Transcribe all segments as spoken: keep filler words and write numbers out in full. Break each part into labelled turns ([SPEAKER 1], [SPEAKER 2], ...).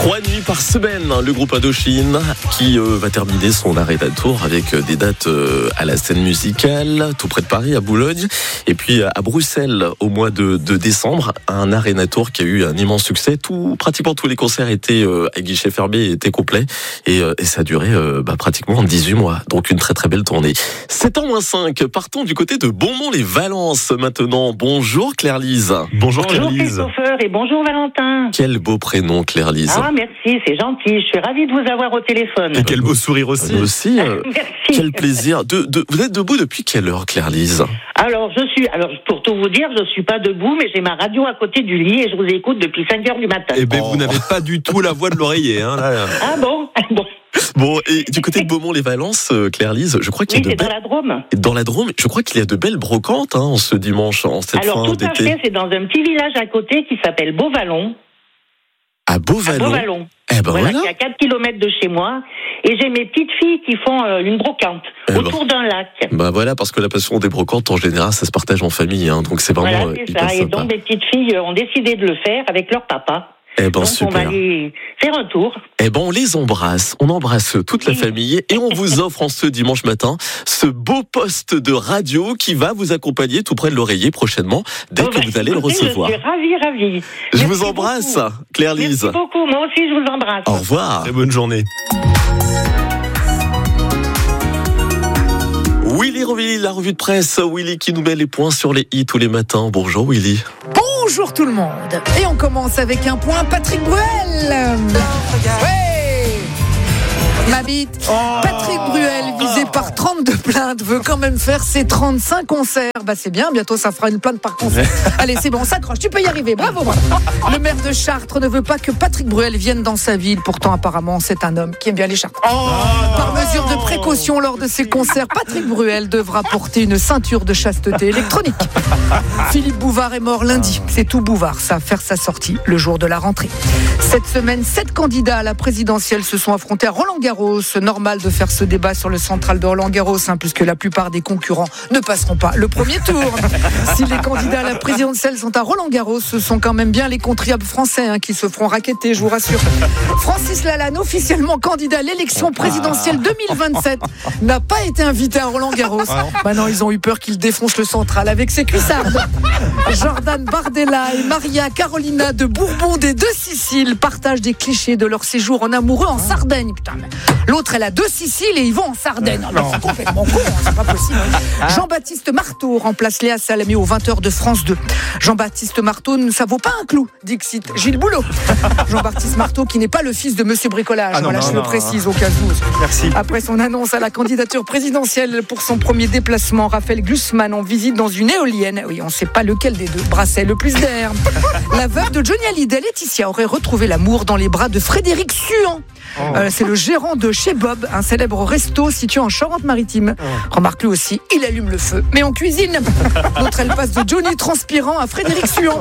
[SPEAKER 1] Trois nuits par semaine, le groupe Indochine qui euh, va terminer son arena tour avec des dates euh, à la scène musicale, tout près de Paris, à Boulogne, et puis à Bruxelles au mois de, de décembre. Un arena tour qui a eu un immense succès. Tout, pratiquement tous les concerts étaient euh, à guichet fermé, étaient complets, et, euh, et ça a duré euh, bah, pratiquement dix-huit mois. Donc une très très belle tournée. sept ans moins cinq, partons du côté de Beaumont-les-Valences maintenant. Bonjour Claire-Lise.
[SPEAKER 2] Bonjour,
[SPEAKER 3] Bonjour
[SPEAKER 2] Claire-Lise.
[SPEAKER 3] Christopher et bonjour Valentin.
[SPEAKER 1] Quel beau prénom Claire-Lise.
[SPEAKER 3] Ah merci, c'est gentil, je suis ravie de vous avoir au téléphone.
[SPEAKER 2] Et quel beau sourire aussi.
[SPEAKER 1] Nous aussi, euh,
[SPEAKER 3] Merci.
[SPEAKER 1] quel plaisir. De, de, vous êtes debout depuis quelle heure Claire-Lise?
[SPEAKER 3] Alors je suis, alors pour tout vous dire, je suis pas debout, mais j'ai ma radio à côté du lit et je vous écoute depuis cinq heures du matin.
[SPEAKER 2] Eh ben,
[SPEAKER 1] Oh.
[SPEAKER 2] vous n'avez pas du tout la voix de l'oreiller, hein, là.
[SPEAKER 3] Ah bon, bon.
[SPEAKER 1] Bon, et du côté de Beaumont-les-Valences, euh, Claire-Lise, je crois qu'il
[SPEAKER 3] Oui,
[SPEAKER 1] y a
[SPEAKER 3] c'est
[SPEAKER 1] de
[SPEAKER 3] dans
[SPEAKER 1] belles...
[SPEAKER 3] la Drôme.
[SPEAKER 1] Dans la Drôme, je crois qu'il y a de belles brocantes hein, ce dimanche, en cette
[SPEAKER 3] Alors
[SPEAKER 1] fin
[SPEAKER 3] tout à
[SPEAKER 1] d'été.
[SPEAKER 3] fait, c'est dans un petit village à côté qui s'appelle Beauvallon.
[SPEAKER 1] À Beauvallon.
[SPEAKER 3] Beauvallon.
[SPEAKER 1] Eh ben
[SPEAKER 3] Voilà,
[SPEAKER 1] voilà.
[SPEAKER 3] qui est à quatre kilomètres de chez moi. Et j'ai mes petites filles qui font euh, une brocante
[SPEAKER 1] Eh ben.
[SPEAKER 3] autour d'un lac.
[SPEAKER 1] Bah voilà, parce que la passion des brocantes, en général, ça se partage en famille, hein, donc c'est vraiment
[SPEAKER 3] Voilà,
[SPEAKER 1] euh,
[SPEAKER 3] c'est
[SPEAKER 1] hyper
[SPEAKER 3] ça. Et
[SPEAKER 1] sympa.
[SPEAKER 3] donc mes petites filles ont décidé de le faire avec leur papa.
[SPEAKER 1] Eh ben
[SPEAKER 3] donc on va
[SPEAKER 1] super.
[SPEAKER 3] aller faire un tour.
[SPEAKER 1] Eh ben on les embrasse, on embrasse toute la
[SPEAKER 3] Oui.
[SPEAKER 1] famille et on vous offre en ce dimanche matin ce beau poste de radio qui va vous accompagner tout près de l'oreiller prochainement dès
[SPEAKER 3] Oh,
[SPEAKER 1] que
[SPEAKER 3] bah,
[SPEAKER 1] vous allez le
[SPEAKER 3] écoutez,
[SPEAKER 1] recevoir.
[SPEAKER 3] Je suis ravie, ravie.
[SPEAKER 1] Je
[SPEAKER 3] Merci
[SPEAKER 1] vous embrasse,
[SPEAKER 3] beaucoup.
[SPEAKER 1] Claire-Lise.
[SPEAKER 3] Merci beaucoup, moi aussi je vous embrasse.
[SPEAKER 1] Au revoir.
[SPEAKER 2] Très bonne journée.
[SPEAKER 1] Willy Reville, la revue de presse. Willy qui nous met les points sur les i tous les matins. Bonjour Willy.
[SPEAKER 4] Bonjour tout le monde. Et on commence avec un point Patrick Bruel. Ouais. Ma bite. Patrick Bruel, visé par trente-deux plaintes, veut quand même faire ses trente-cinq concerts. Bah c'est bien, bientôt ça fera une plainte par concert. Allez, c'est bon, on s'accroche, tu peux y arriver, bravo, bravo. Le maire de Chartres ne veut pas que Patrick Bruel vienne dans sa ville. Pourtant, apparemment, c'est un homme qui aime bien les Chartres. Par mesure de précaution lors de ses concerts, Patrick Bruel devra porter une ceinture de chasteté électronique. Philippe Bouvard est mort lundi. C'est tout Bouvard, ça, faire sa sortie le jour de la rentrée. Cette semaine, sept candidats à la présidentielle se sont affrontés à Roland-Garros. Normal de faire ce débat sur le central de Roland-Garros, hein, puisque la plupart des concurrents ne passeront pas le premier tour. Si les candidats à la présidentielle sont à Roland-Garros, ce sont quand même bien les contribuables français hein, qui se feront racketter, je vous rassure. Francis Lalanne, officiellement candidat à l'élection présidentielle deux mille vingt-sept, n'a pas été invité à Roland-Garros. Bah non, ils ont eu peur qu'il défonce le central avec ses cuissardes. Jordan Bardella et Maria Carolina de Bourbon des Deux Siciles partagent des clichés de leur séjour en amoureux en Sardaigne. Putain, mais l'autre, elle a deux Siciles et ils vont en Sardaigne. Non, c'est complètement con, hein, c'est pas possible. Jean-Baptiste Marteau remplace Léa Salamé aux vingt heures de France deux. Jean-Baptiste Marteau, ça vaut pas un clou, dixit Gilles Boulot. Jean-Baptiste Marteau qui n'est pas le fils de Monsieur Bricolage.
[SPEAKER 2] Ah non,
[SPEAKER 4] voilà,
[SPEAKER 2] non,
[SPEAKER 4] je
[SPEAKER 2] non,
[SPEAKER 4] le précise au cas où.
[SPEAKER 2] Merci.
[SPEAKER 4] Après son annonce à la candidature présidentielle pour son premier déplacement, Raphaël Glucksmann en visite dans une éolienne. Oui, on ne sait pas lequel des deux brassait le plus d'air. La veuve de Johnny Hallyday, Laetitia, aurait retrouvé l'amour dans les bras de Frédéric Suant. Euh, c'est le gérant de Chez Bob, un célèbre resto situé en Charente-Maritime. Remarque lui aussi, il allume le feu, mais en cuisine. L'autre, elle passe de Johnny transpirant à Frédéric Suant.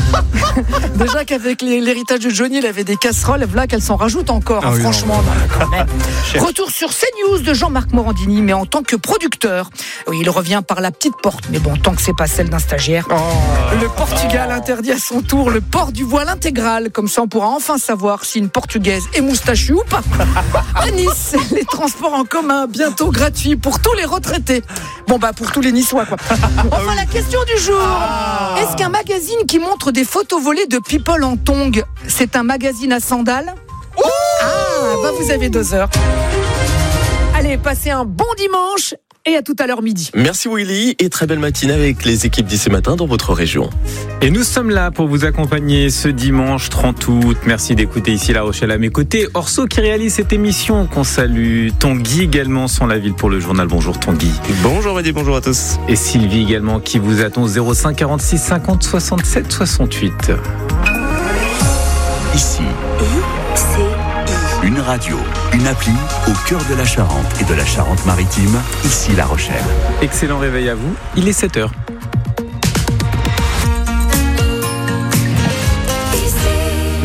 [SPEAKER 4] Déjà qu'avec l'héritage de Johnny, il avait des casseroles, voilà qu'elle s'en rajoute encore,
[SPEAKER 2] Ah
[SPEAKER 4] hein,
[SPEAKER 2] oui,
[SPEAKER 4] franchement.
[SPEAKER 2] non,
[SPEAKER 4] non, quand même. Retour sur CNews de Jean-Marc Morandini, mais en tant que producteur. Oui, il revient par la petite porte, mais bon, tant que c'est pas celle d'un stagiaire. Le Portugal interdit à son tour le port du voile intégral. Comme ça, on pourra enfin savoir si une Portugaise est moustachue ou pas. À Nice, les transports en commun bientôt gratuits pour tous les retraités. Bon, bah, pour tous les Niçois, quoi. Enfin, la question du jour. Est-ce qu'un magazine qui montre des photos volées de people en tongs, c'est un magazine à sandales? Ah, bah, vous avez deux heures. Allez, passez un bon dimanche. Et à tout à l'heure midi.
[SPEAKER 1] Merci Willy et très belle matinée avec les équipes d'ici matin dans votre région.
[SPEAKER 5] Et nous sommes là pour vous accompagner ce dimanche trente août. Merci d'écouter ici La Rochelle à mes côtés. Orso qui réalise cette émission qu'on salue. Tanguy également sans la ville pour le journal. Bonjour Tanguy.
[SPEAKER 2] Bonjour Mehdi, bonjour à tous.
[SPEAKER 5] Et Sylvie également qui vous attend zéro cinq quarante-six cinquante soixante-sept soixante-huit.
[SPEAKER 6] Ici, une radio, une appli au cœur de la Charente et de la Charente-Maritime, ici La Rochelle.
[SPEAKER 5] Excellent réveil à vous, il est sept heures.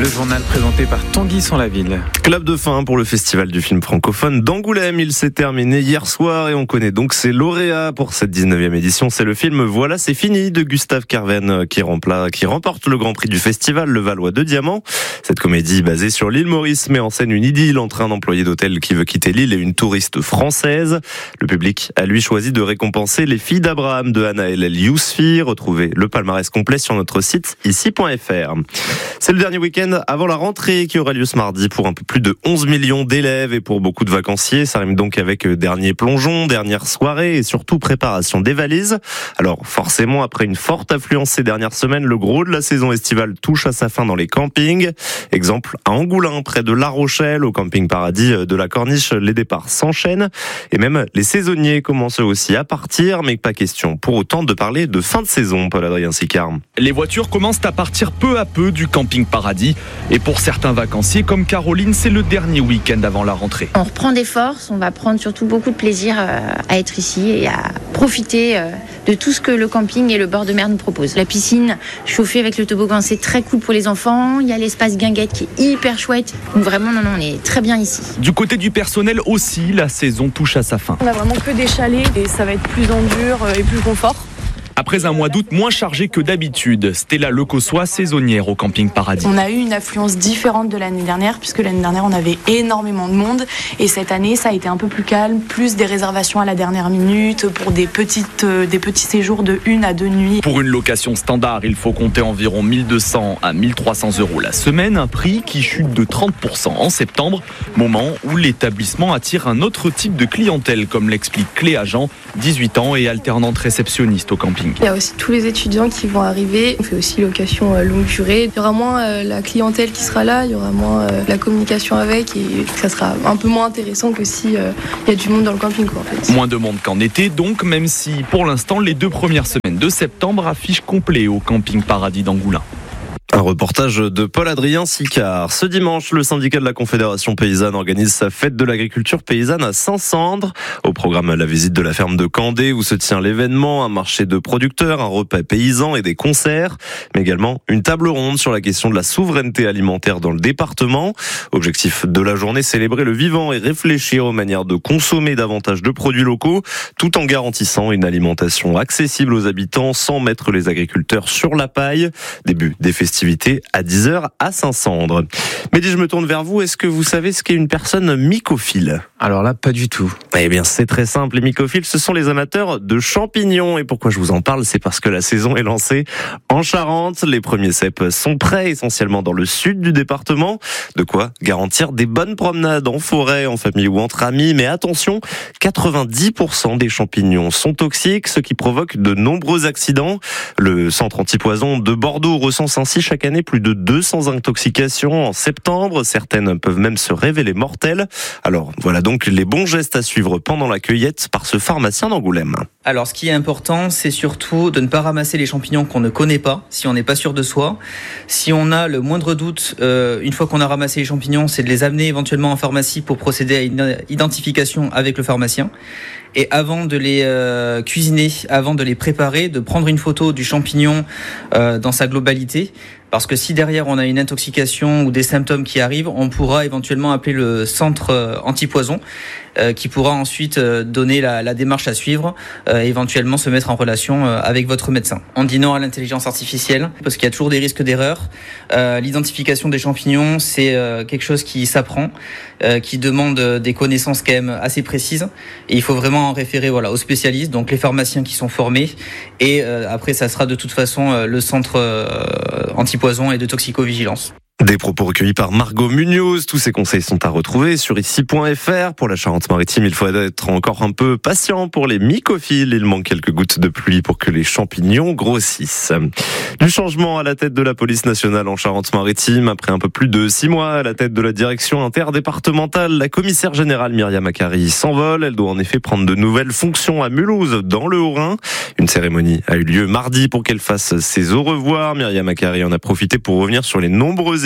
[SPEAKER 5] Le journal présenté par Tanguy Sanlaville.
[SPEAKER 1] Clap de fin pour le festival du film francophone d'Angoulême. Il s'est terminé hier soir et on connaît donc ses lauréats pour cette dix-neuvième édition. C'est le film Voilà, c'est fini de Gustave Kerven qui, rempla, qui remporte le grand prix du festival, le Valois de Diamant. Cette comédie basée sur l'île Maurice met en scène une idylle entre un employé d'hôtel qui veut quitter l'île et une touriste française. Le public a lui choisi de récompenser Les filles d'Abraham de Anaël El Yousfi. Retrouvez le palmarès complet sur notre site ici point f r. C'est le dernier week-end avant la rentrée qui aura lieu ce mardi pour un peu plus de onze millions d'élèves et pour beaucoup de vacanciers. Ça rime donc avec dernier plongeon, dernière soirée et surtout préparation des valises. Alors forcément, après une forte affluence ces dernières semaines, le gros de la saison estivale touche à sa fin dans les campings. Exemple à Angoulins, près de La Rochelle, au camping Paradis de la Corniche, les départs s'enchaînent et même les saisonniers commencent eux aussi à partir, mais pas question pour autant de parler de fin de saison, Paul-Adrien Sicard.
[SPEAKER 7] Les voitures commencent à partir peu à peu du camping Paradis et pour certains vacanciers comme Caroline, c'est le dernier week-end avant la rentrée.
[SPEAKER 8] On reprend des forces, on va prendre surtout beaucoup de plaisir à être ici et à profiter de tout ce que le camping et le bord de mer nous proposent. La piscine chauffée avec le toboggan, c'est très cool pour les enfants. Il y a l'espace guinguette qui est hyper chouette. Donc vraiment, non, non, on est très bien ici.
[SPEAKER 7] Du côté du personnel aussi, la saison touche à sa fin.
[SPEAKER 9] On a vraiment que des chalets et ça va être plus en dur et plus confort.
[SPEAKER 7] Après un mois d'août moins chargé que d'habitude, Stella Lecossois, saisonnière au camping Paradis.
[SPEAKER 9] On a eu une affluence différente de l'année dernière, puisque l'année dernière on avait énormément de monde, et cette année ça a été un peu plus calme, plus des réservations à la dernière minute pour des, petites, euh, des petits séjours de une à deux nuits.
[SPEAKER 7] Pour une location standard, il faut compter environ mille deux cents à mille trois cents euros la semaine, un prix qui chute de trente pour cent en septembre, moment où l'établissement attire un autre type de clientèle, comme l'explique Cléa Jean, dix-huit ans et alternante réceptionniste au camping.
[SPEAKER 10] Il y a aussi tous les étudiants qui vont arriver. On fait aussi location longue durée. Il y aura moins euh, la clientèle qui sera là, il y aura moins euh, la communication avec et ça sera un peu moins intéressant que si euh, il y a du monde dans le camping, quoi, en fait.
[SPEAKER 7] Moins de monde qu'en été donc, même si pour l'instant les deux premières semaines de septembre affichent complet au camping Paradis d'Angoulins.
[SPEAKER 1] Un reportage de Paul-Adrien Sicard. Ce dimanche, le syndicat de la Confédération paysanne organise sa fête de l'agriculture paysanne à Saint-Sandre. Au programme, la visite de la ferme de Candé où se tient l'événement, un marché de producteurs, un repas paysan et des concerts, mais également une table ronde sur la question de la souveraineté alimentaire dans le département. Objectif de la journée, célébrer le vivant et réfléchir aux manières de consommer davantage de produits locaux, tout en garantissant une alimentation accessible aux habitants sans mettre les agriculteurs sur la paille. Début des festivités à dix heures à Saint-Sandre. Mehdi, je me tourne vers vous. Est-ce que vous savez ce qu'est une personne mycophile ?
[SPEAKER 5] Alors là, pas du tout.
[SPEAKER 1] Eh bien, c'est très simple. Les mycophiles, ce sont les amateurs de champignons. Et pourquoi je vous en parle ? C'est parce que la saison est lancée en Charente. Les premiers cèpes sont prêts, essentiellement dans le sud du département. De quoi garantir des bonnes promenades en forêt, en famille ou entre amis. Mais attention, quatre-vingt-dix pour cent des champignons sont toxiques, ce qui provoque de nombreux accidents. Le centre antipoison de Bordeaux recense ainsi chaque année plus de deux cents intoxications en septembre. Certaines peuvent même se révéler mortelles. Alors, voilà donc les bons gestes à suivre pendant la cueillette par ce pharmacien d'Angoulême.
[SPEAKER 11] Alors, ce qui est important, c'est surtout de ne pas ramasser les champignons qu'on ne connaît pas, si on n'est pas sûr de soi. Si on a le moindre doute, euh, une fois qu'on a ramassé les champignons, c'est de les amener éventuellement en pharmacie pour procéder à une identification avec le pharmacien. Et avant de les euh, cuisiner, avant de les préparer, de prendre une photo du champignon euh, dans sa globalité. Parce que si derrière on a une intoxication ou des symptômes qui arrivent, on pourra éventuellement appeler le centre euh, antipoison euh, qui pourra ensuite euh, donner la, la démarche à suivre, euh, éventuellement se mettre en relation euh, avec votre médecin. On dit non à l'intelligence artificielle parce qu'il y a toujours des risques d'erreur. Euh, l'identification des champignons, c'est euh, quelque chose qui s'apprend, euh, qui demande des connaissances quand même assez précises. Et il faut vraiment en référer voilà, aux spécialistes, donc les pharmaciens qui sont formés. Et euh, après, ça sera de toute façon euh, le centre euh, antipoison poison et de toxicovigilance.
[SPEAKER 1] Des propos recueillis par Margot Munoz. Tous ces conseils sont à retrouver sur ici point f r. Pour la Charente-Maritime, il faut être encore un peu patient pour les mycophiles. Il manque quelques gouttes de pluie pour que les champignons grossissent. Du changement à la tête de la police nationale en Charente-Maritime. Après un peu plus de six mois à la tête de la direction interdépartementale, la commissaire générale Myriam Akari s'envole. Elle doit en effet prendre de nouvelles fonctions à Mulhouse, dans le Haut-Rhin. Une cérémonie a eu lieu mardi pour qu'elle fasse ses au revoir. Myriam Akari en a profité pour revenir sur les nombreux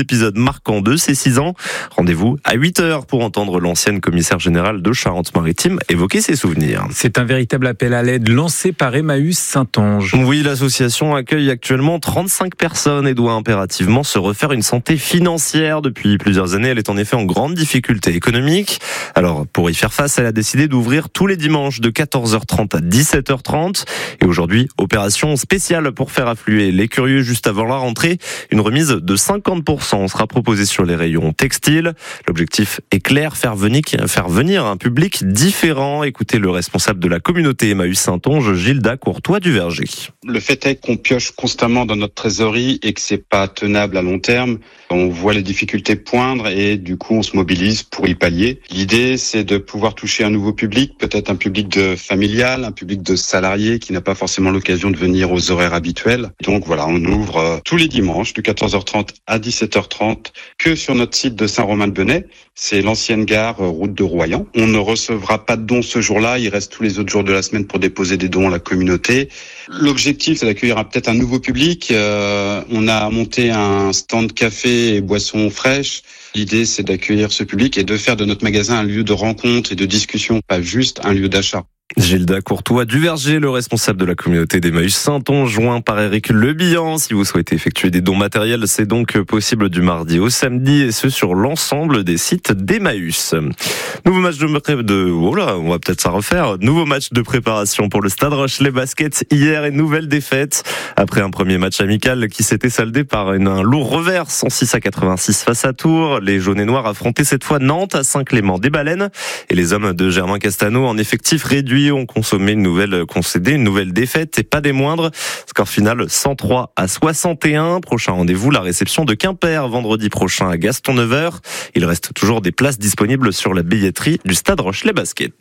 [SPEAKER 2] épisodes marquants de ses six ans. Rendez-vous à huit heures pour entendre l'ancienne commissaire générale de Charente-Maritime évoquer ses souvenirs.
[SPEAKER 5] C'est un véritable appel à l'aide lancé par Emmaüs Saint-Onge.
[SPEAKER 2] Oui, l'association accueille actuellement trente-cinq personnes et doit impérativement se refaire une santé financière. Depuis plusieurs années, elle est en effet en grande difficulté économique. Alors, pour y faire face, elle a décidé d'ouvrir tous les dimanches de quatorze heures trente à dix-sept heures trente. Et aujourd'hui, opération spéciale pour faire affluer les curieux juste avant la rentrée. Une remise de cinquante pour cent sera proposée sur les rayons textiles. L'objectif est clair, faire venir, faire venir un public différent. Écoutez le responsable de la communauté Emmaüs Saint-Onge, Gilda Courtois du Verger.
[SPEAKER 12] Le fait est qu'on pioche constamment dans notre trésorerie et que c'est pas tenable à long terme. On voit les difficultés poindre et du coup on se mobilise pour y pallier. L'idée c'est de pouvoir toucher un nouveau public, peut-être un public de familial, un public de salariés qui n'a pas forcément l'occasion de venir aux horaires habituels. Donc voilà, on ouvre euh, tous les dimanches de quatorze heures trente à dix-sept heures trente que sur notre site de Saint-Romain-de-Benay. C'est l'ancienne gare euh, route de Royan. On ne recevra pas de dons ce jour-là, il reste tous les autres jours de la semaine pour déposer des dons à la communauté. L'objectif c'est d'accueillir peut-être un nouveau public. Euh, on a monté un stand café et boissons fraîches. L'idée, c'est d'accueillir ce public et de faire de notre magasin un lieu de rencontre et de discussion, pas juste un lieu d'achat.
[SPEAKER 2] Gilda Courtois du Verger, le responsable de la communauté d'Emmaüs Saint-Onge, joint par Eric Lebihan. Si vous souhaitez effectuer des dons matériels, c'est donc possible du mardi au samedi et ce sur l'ensemble des sites d'Emmaüs. Nouveau match de, de oh là, on va peut-être ça refaire. Nouveau match de préparation pour le Stade Rochelais Basket hier et nouvelle défaite après un premier match amical qui s'était soldé par une, un lourd revers cent six à quatre-vingt-six face à Tours. Les jaunes et noirs affrontaient cette fois Nantes à Saint-Clément-des-Baleines et les hommes de Germain Castano en effectif réduit ont consommé une nouvelle, concédé une nouvelle défaite et pas des moindres. Score final cent trois à soixante et un. Prochain rendez-vous, la réception de Quimper vendredi prochain à Gaston neuf heures. Il reste toujours des places disponibles sur la billetterie du Stade Rochelais Basket.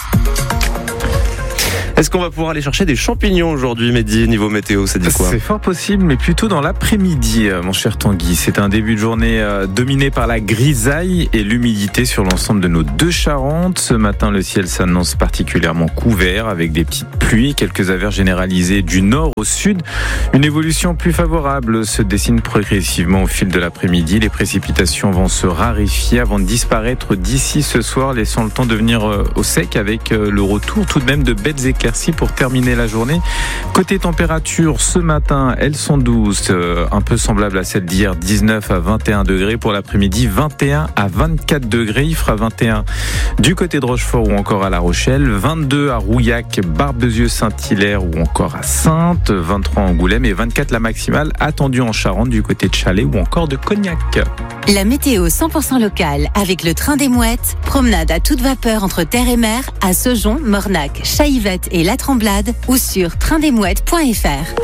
[SPEAKER 2] Est-ce qu'on va pouvoir aller chercher des champignons aujourd'hui, Mehdi, niveau météo, c'est dit quoi ?
[SPEAKER 5] C'est fort possible, mais plutôt dans l'après-midi, mon cher Tanguy. C'est un début de journée dominé par la grisaille et l'humidité sur l'ensemble de nos deux Charentes. Ce matin, le ciel s'annonce particulièrement couvert avec des petites pluies, quelques averses généralisées du nord au sud. Une évolution plus favorable se dessine progressivement au fil de l'après-midi. Les précipitations vont se raréfier avant de disparaître d'ici ce soir, laissant le temps de venir au sec avec le retour tout de même de belles éclaircies pour terminer la journée. Côté température, ce matin, elles sont douces, euh, un peu semblables à celles d'hier, dix-neuf à vingt et un degrés. Pour l'après-midi, vingt et un à vingt-quatre degrés. Il fera vingt et un du côté de Rochefort ou encore à La Rochelle, vingt-deux à Rouillac, Barbezieux, Saint-Hilaire ou encore à Saintes, vingt-trois à Angoulême et vingt-quatre la maximale attendue en Charente du côté de Chalais ou encore de Cognac.
[SPEAKER 13] La météo cent pour cent locale avec le train des Mouettes. Promenade à toute vapeur entre terre et mer à Saujon, Mornac, Chaillevette et La Tremblade ou sur train des mouettes point f r.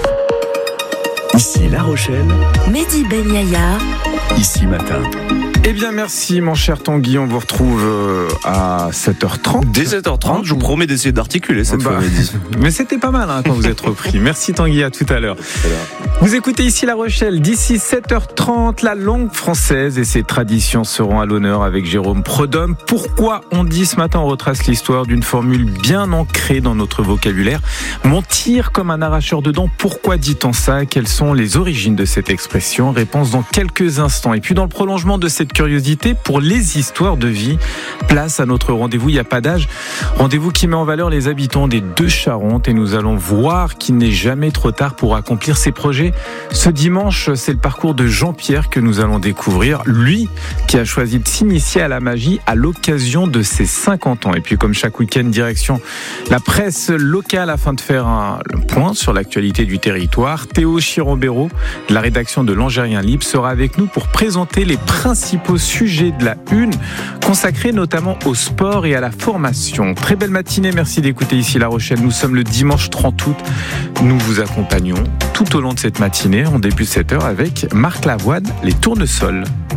[SPEAKER 6] Ici La Rochelle.
[SPEAKER 13] Mehdi Ben Yahya.
[SPEAKER 6] Ici Matin.
[SPEAKER 5] Eh bien, merci, mon cher Tanguy. On vous retrouve à sept heures trente.
[SPEAKER 2] Dès sept heures trente, je vous promets d'essayer d'articuler cette bah, fois, Mehdi.
[SPEAKER 5] Mais c'était pas mal hein, quand vous êtes repris. Merci, Tanguy. À tout à l'heure. Vous écoutez ici La Rochelle. D'ici sept heures trente, la langue française et ses traditions seront à l'honneur avec Jérôme Prudhomme. Pourquoi on dit ce matin, on retrace l'histoire d'une formule bien ancrée dans notre vocabulaire. Mentir comme un arracheur de dents. Pourquoi dit-on ça ? Quelles sont les origines de cette expression ? Réponse dans quelques instants. Et puis, dans le prolongement de cette curiosité pour les histoires de vie, place à notre rendez-vous Il n'y a pas d'âge. Rendez-vous qui met en valeur les habitants des deux Charentes et nous allons voir qu'il n'est jamais trop tard pour accomplir ses projets. Ce dimanche, c'est le parcours de Jean-Pierre que nous allons découvrir. Lui qui a choisi de s'initier à la magie à l'occasion de ses cinquante ans. Et puis comme chaque week-end, direction la presse locale afin de faire un point sur l'actualité du territoire. Théo Chirambéraud, de la rédaction de L'Angérien Libre, sera avec nous pour présenter les principaux sujets de la une, consacrés notamment au sport et à la formation. Très belle matinée, merci d'écouter ici La Rochelle. Nous sommes le dimanche trente août. Nous vous accompagnons tout au long de cette matinée, en début de sept heures, avec Marc Lavoine, les tournesols.